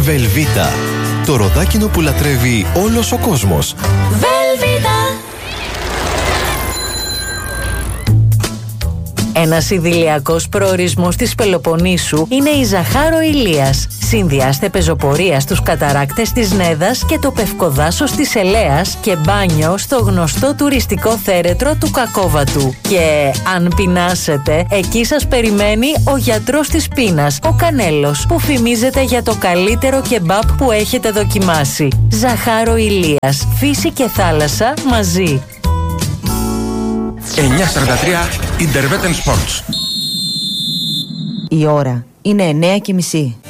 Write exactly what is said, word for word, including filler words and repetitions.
Βελβίτα. Το ροδάκινο που λατρεύει όλος ο κόσμος. Βελβίτα. Ένας ιδηλιακός προορισμός της Πελοποννήσου είναι η Ζαχάρο Ηλίας. Συνδυάστε πεζοπορία στους καταράκτες της Νέδας και το πευκοδάσος της Ελέας και μπάνιο στο γνωστό τουριστικό θέρετρο του Κακόβατου. Και αν πεινάσετε, εκεί σας περιμένει ο γιατρός της πείνας, ο Κανέλος, που φημίζεται για το καλύτερο κεμπάπ που έχετε δοκιμάσει. Ζαχάρο Ηλίας. Φύση και θάλασσα μαζί. εννιά σαράντα τρία Interveten Sports. Η ώρα είναι εννιά και μισή.